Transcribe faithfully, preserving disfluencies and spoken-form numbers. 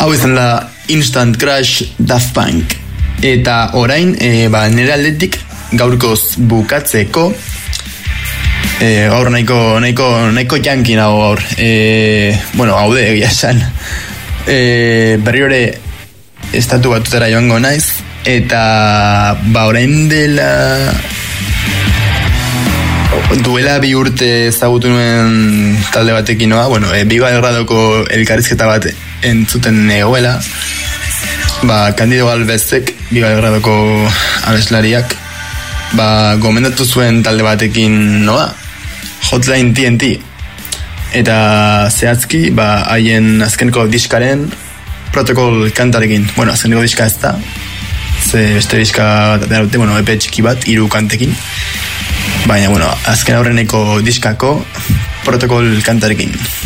Hau izan da Instant Crush Daft Punk. Eta orain, e, ba, nire aldetik gaurkoz bukatzeko, e, gaur nahiko, nahiko, nahiko jankin hau gaur. E, bueno, haude egia esan. E, berri hori estatu batutara joango naiz, eta ba, orain dela... Duela bi urte ezagutu nuen talde batekin noa, bueno, e, bigarren gradoko elkarrizketa bat entzuten egoela, ba, Candido Galvezek, bigarren gradoko abeslariak, ba, gomendatu zuen talde batekin noa, Hotline T N T, eta zehazki, ba, haien azkeneko diskaren Protocol kantarekin, bueno, azkeneko diska ez da, ze beste diska dute, bueno, epe txiki bat, hiru kantekin, baina, bueno, azken aurreneko diskako Protocol kantarekin.